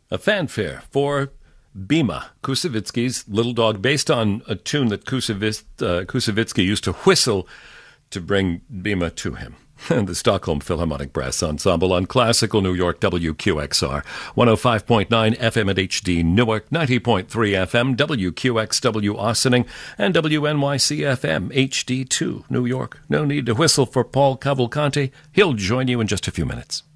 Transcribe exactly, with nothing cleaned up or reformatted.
a fanfare for Bima, Kusevitsky's little dog, based on a tune that Kusevits, uh, Kusevitsky used to whistle to bring Bima to him. The Stockholm Philharmonic Brass Ensemble on Classical New York W Q X R, one oh five point nine F M at H D Newark, ninety point three F M W Q X W Ossining, and W N Y C F M H D two New York. No need to whistle for Paul Cavalcanti. He'll join you in just a few minutes.